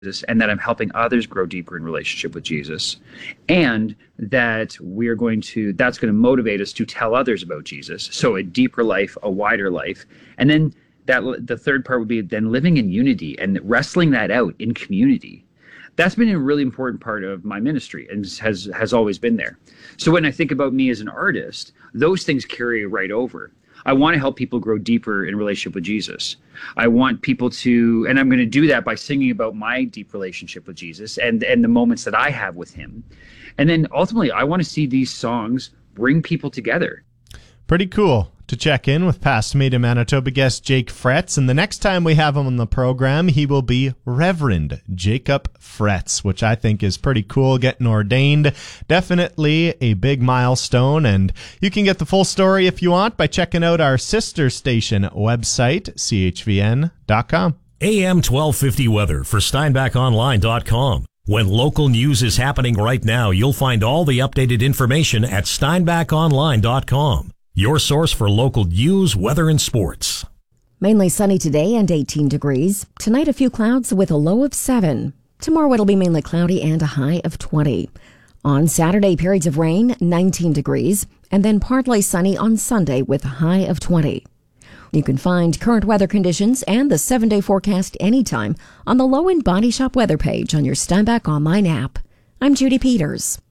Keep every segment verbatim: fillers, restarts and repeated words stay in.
and that I'm helping others grow deeper in relationship with Jesus, and that we're going to, that's going to motivate us to tell others about Jesus. So a deeper life, a wider life. And then that the third part would be then living in unity and wrestling that out in community. That's been a really important part of my ministry and has, has always been there. So when I think about me as an artist, those things carry right over. I want to help people grow deeper in relationship with Jesus. I want people to, and I'm going to do that by singing about my deep relationship with Jesus and, and the moments that I have with him. And then ultimately, I want to see these songs bring people together. Pretty cool to check in with past Made in Manitoba guest Jake Fretz. And the next time we have him on the program, he will be Reverend Jacob Fretz, which I think is pretty cool, getting ordained. Definitely a big milestone. And you can get the full story if you want by checking out our sister station website, C H V N dot com. A M twelve fifty weather for Steinbach Online dot com. When local news is happening right now, you'll find all the updated information at Steinbach Online dot com. Your source for local news, weather, and sports. Mainly sunny today and eighteen degrees. Tonight, a few clouds with a low of seven. Tomorrow, it'll be mainly cloudy and a high of twenty. On Saturday, periods of rain, nineteen degrees, and then partly sunny on Sunday with a high of twenty. You can find current weather conditions and the seven-day forecast anytime on the Low End Body Shop weather page on your Steinbach Online app. I'm Judy Peters.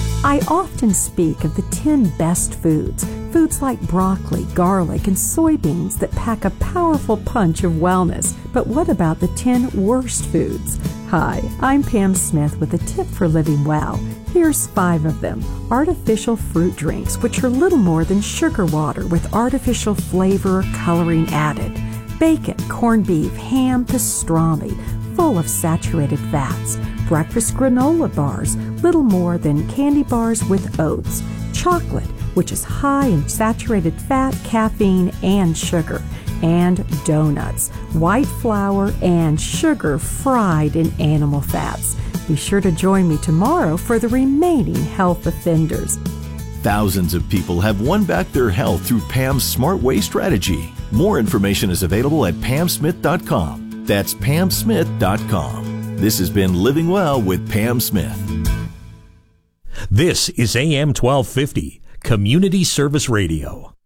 I often speak of the ten best foods, foods like broccoli, garlic, and soybeans that pack a powerful punch of wellness. But what about the ten worst foods? Hi, I'm Pam Smith with a tip for living well. Here's five of them. Artificial fruit drinks, which are little more than sugar water with artificial flavor or coloring added. Bacon, corned beef, ham, pastrami, full of saturated fats. Breakfast granola bars, little more than candy bars with oats. Chocolate, which is high in saturated fat, caffeine, and sugar. And donuts, white flour and sugar fried in animal fats. Be sure to join me tomorrow for the remaining health offenders. Thousands of people have won back their health through Pam's Smart Way strategy. More information is available at pam smith dot com. That's pam smith dot com. This has been Living Well with Pam Smith. This is A M twelve fifty, Community Service Radio.